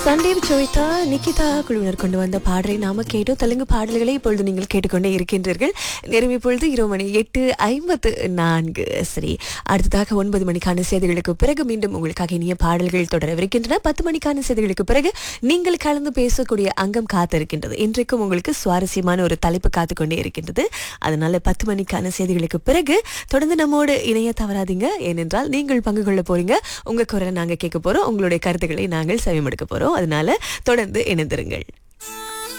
சண்டீப் ஜோய்தா நிகிதா குழுவினர் கொண்டு வந்த பாடலை நாம கேட்டோம். தெலுங்கு பாடல்களை இப்பொழுது நீங்கள் கேட்டுக்கொண்டே இருக்கின்றீர்கள். நேரம் இப்பொழுது 8:54. சரி, அடுத்ததாக 9 மணிக்கான செய்திகளுக்கு பிறகு மீண்டும் உங்களுக்காக இனிய பாடல்கள் தொடரவிருக்கின்றன. 10 மணிக்கான செய்திகளுக்கு பிறகு நீங்கள் கலந்து பேசக்கூடிய அங்கம் காத்திருக்கின்றது. இன்றைக்கும் உங்களுக்கு சுவாரஸ்யமான ஒரு தலைப்பு காத்துக்கொண்டே இருக்கின்றது. அதனால 10 மணிக்கான செய்திகளுக்கு பிறகு தொடர்ந்து நம்மோடு இணைய தவறாதீங்க. ஏனென்றால் நீங்கள் பங்கு கொள்ள போறீங்க. உங்க குரலை நாங்க கேட்க போறோம். உங்களுடைய கருத்துக்களை நாங்கள் செவிமடுக்க போறோம். அதனால தொடர்ந்து இணைந்திருங்கள்.